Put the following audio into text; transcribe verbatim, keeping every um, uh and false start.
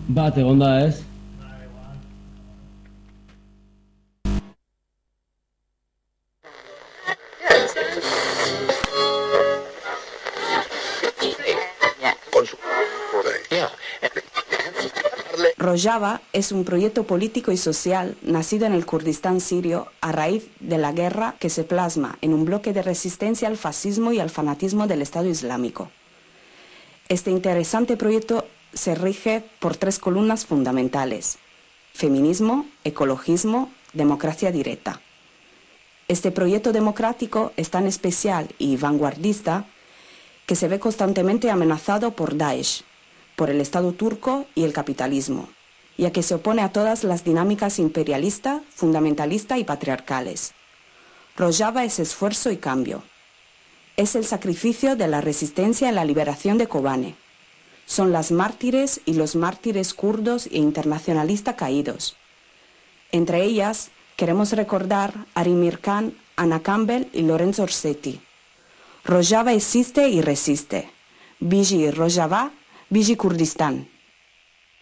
Bat, egon da ez? Rojava es un proyecto político y social nacido en el Kurdistán sirio a raíz de la guerra que se plasma en un bloque de resistencia al fascismo y al fanatismo del Estado Islámico. Este interesante proyecto se rige por tres columnas fundamentales: feminismo, ecologismo, democracia directa. Este proyecto democrático es tan especial y vanguardista que se ve constantemente amenazado por Daesh, por el Estado turco y el capitalismo, ya que se opone a todas las dinámicas imperialista, fundamentalista y patriarcales. Rojava es esfuerzo y cambio. Es el sacrificio de la resistencia en la liberación de Kobane. Son las mártires y los mártires kurdos e internacionalistas caídos. Entre ellas, queremos recordar a Rimir Khan, Anna Campbell y Lorenzo Orsetti. Rojava existe y resiste. Vigi Rojava, Vigi Kurdistán.